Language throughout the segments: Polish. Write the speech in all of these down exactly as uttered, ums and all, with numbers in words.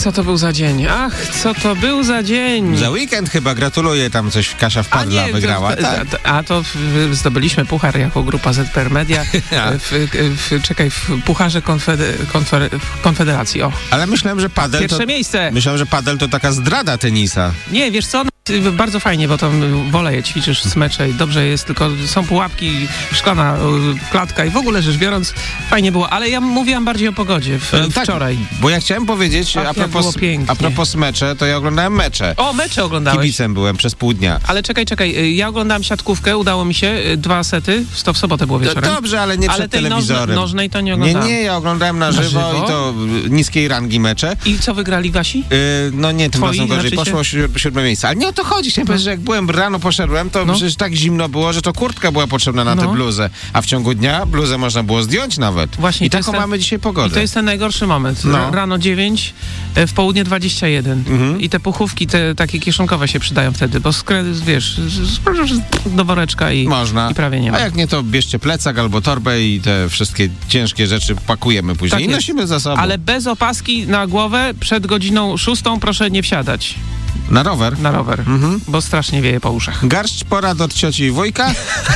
co to był za dzień? Ach, co to był za dzień? Za weekend chyba, gratuluję, tam coś Kasia Wpadla a nie, wygrała. To, tak. a, a to w, zdobyliśmy puchar jako grupa Z P R Media. w, w, czekaj, w pucharze konfeder, konfer, Konfederacji. O. Ale myślałem, że padel Pierwsze to... miejsce. Myślałem, że padel to taka zdrada tenisa. Nie, wiesz co? Bardzo fajnie, bo tam woleje, ćwiczysz smecze i dobrze jest, tylko są pułapki, szklana klatka i w ogóle rzecz biorąc fajnie było, ale ja mówiłam bardziej o pogodzie w, e, tak, wczoraj. Bo ja chciałem powiedzieć, Ach, a, propos, a propos mecze, to ja oglądałem mecze. O, mecze oglądałeś. Kibicem byłem przez pół dnia. Ale czekaj, czekaj, ja oglądałem siatkówkę, udało mi się, dwa sety, to w sobotę było wieczorem. Dobrze, ale nie ale przed tej telewizorem. Nożnej, nożnej to nie Nie, oglądałem. nie, ja oglądałem na, na żywo, żywo i to niskiej rangi mecze. I co wygrali wasi? Yy, no nie, tym Twoi, razem gorzej. znaczy Poszło o siódme, siódme miejsce. Ale nie o to chodzi. Chciałem No. powiedzieć, że jak byłem rano, poszedłem, to No. przecież tak zimno było, że to kurtka była potrzebna na No. tę bluzę. A w ciągu dnia bluzę można było zdjąć nawet. Właśnie, I to jest taką ten- mamy dzisiaj I pogodę. to jest ten najgorszy moment. No. Rano dziewięć, e, w południe dwadzieścia jeden. Mhm. I te puchówki, te takie kieszonkowe się przydają wtedy, bo skre, wiesz, sprawdzisz do woreczka i, Można. i prawie nie ma. A jak nie, to bierzcie plecak albo torbę i te wszystkie ciężkie rzeczy pakujemy później Tak i jest. nosimy za sobą. Ale bez opaski na głowę przed godziną szóstą proszę nie wsiadać Na rower? na rower, Mhm. bo strasznie wieje po uszach. Garść porad od cioci i wujka.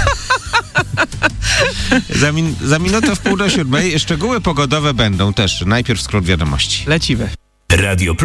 za, min- za minutę w pół do siódmej szczegóły pogodowe będą też. Najpierw skrót wiadomości. Lecimy. Radio